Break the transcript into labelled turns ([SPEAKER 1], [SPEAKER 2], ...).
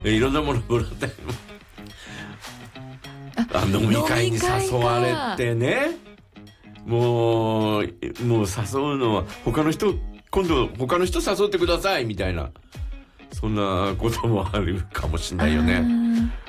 [SPEAKER 1] いろんなものもらったり飲み会に誘われてね、もう誘うのは今度他の人誘ってくださいみたいな、そんなこともあるかもしれないよね。